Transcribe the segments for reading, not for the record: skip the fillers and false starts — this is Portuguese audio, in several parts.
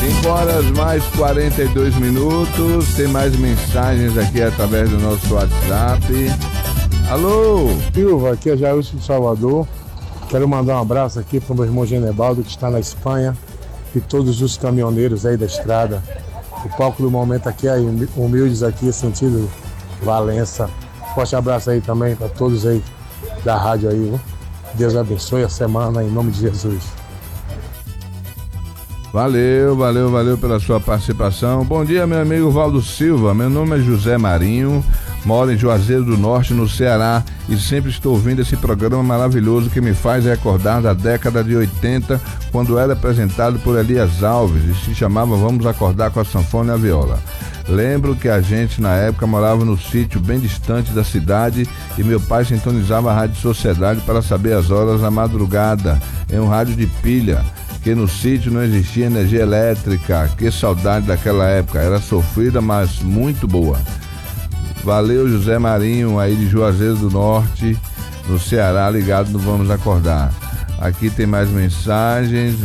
5 horas mais 42 minutos. Tem mais mensagens aqui através do nosso WhatsApp. Alô? Silva, aqui é Jailson de Salvador. Quero mandar um abraço aqui para o meu irmão Genebaldo, que está na Espanha, e todos os caminhoneiros aí da estrada. O palco do momento aqui é Humildes aqui, sentido Valença. Forte abraço aí também para todos aí da rádio aí, viu? Deus abençoe a semana em nome de Jesus. Valeu pela sua participação. Bom dia, meu amigo Valdo Silva. Meu nome é José Marinho, moro em Juazeiro do Norte, no Ceará, e sempre estou ouvindo esse programa maravilhoso que me faz recordar da década de 80, quando era apresentado por Elias Alves e se chamava Vamos Acordar com a Sanfona e a Viola. Lembro que a gente na época morava no sítio bem distante da cidade e meu pai sintonizava a Rádio Sociedade para saber as horas da madrugada em um rádio de pilha, que no sítio não existia energia elétrica. Que saudade daquela época, era sofrida, mas muito boa. Valeu, José Marinho, aí de Juazeiro do Norte, no Ceará, ligado no Vamos Acordar. Aqui tem mais mensagens,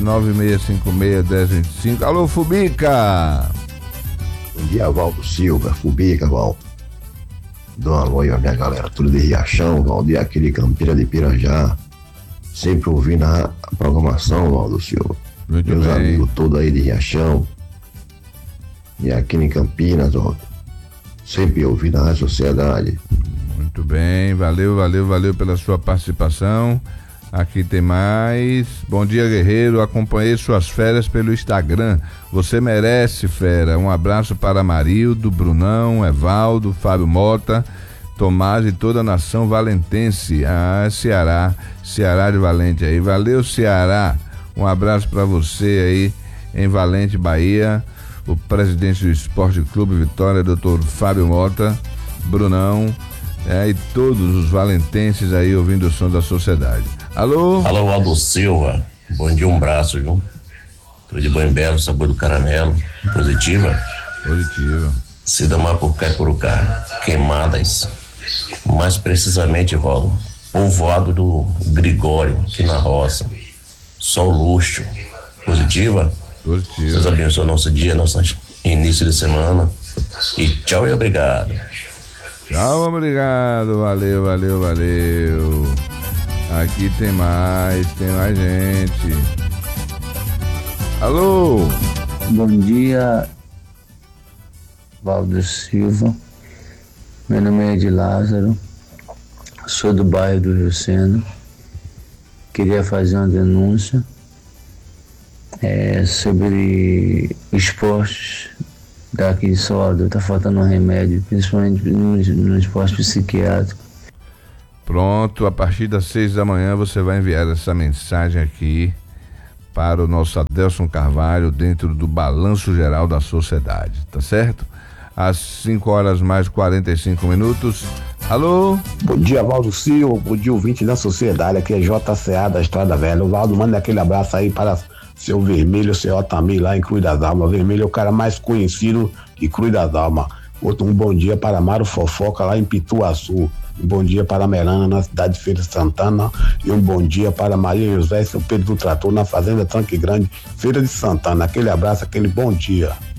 9656-1025. Alô, Fubica! Bom dia, Valdo Silva, Fubica, Valdo. Dou uma alô aí a minha galera, tudo de Riachão, Valdo, e aquele Campira de Pirajá. Sempre ouvindo a programação, Valdo Silva. Muito Meus bem. amigos todos aí de Riachão. E aqui em Campinas, Valdo. Sempre ouvindo a Sociedade. Muito bem, valeu pela sua participação. Aqui tem mais. Bom dia, guerreiro, acompanhei suas férias pelo Instagram. Você merece, fera. Um abraço para Marildo, Brunão, Evaldo, Fábio Mota, Tomás e toda a nação valentense. Ceará de Valente aí. Valeu, Ceará. Um abraço para você aí em Valente, Bahia. O presidente do Esporte Clube Vitória, Dr. Fábio Mota, Brunão, e todos os valentenses aí ouvindo o som da Sociedade. Alô? Alô, Aldo Silva. Bom dia, um abraço, viu? Tudo de bom e belo, sabor do caramelo. Positiva? Positiva. Cidamar por Caicuricá, Queimadas. Mais precisamente, Valdo, povoado do Gregório, aqui na roça. Sol luxo. Positiva? Positiva. Deus abençoe o nosso dia, nosso início de semana. E tchau e obrigado. Tchau, obrigado. Valeu. Aqui tem mais gente. Alô? Bom dia, Valdo Silva. Meu nome é Ed Lázaro, sou do bairro do Rio Sena. Queria fazer uma denúncia sobre esportes daqui de Salvador. Está faltando um remédio, principalmente no esporte psiquiátrico. Pronto, a partir das 6 da manhã você vai enviar essa mensagem aqui para o nosso Adelson Carvalho dentro do Balanço Geral da Sociedade, tá certo? Às 5 horas mais 45 minutos. Alô? Bom dia, Valdo Silva, bom dia, ouvinte da Sociedade, aqui é JCA da Estrada Velha. O Valdo, manda aquele abraço aí para seu Vermelho, seu Otamir lá em Cruz das Almas. Vermelho é o cara mais conhecido de Cruz das Almas. Outro um bom dia para Mário Fofoca lá em Pituaçu. Um bom dia para Melana na cidade de Feira de Santana. E um bom dia para Maria José e seu Pedro do Trator na Fazenda Tanque Grande, Feira de Santana. Aquele abraço, aquele bom dia.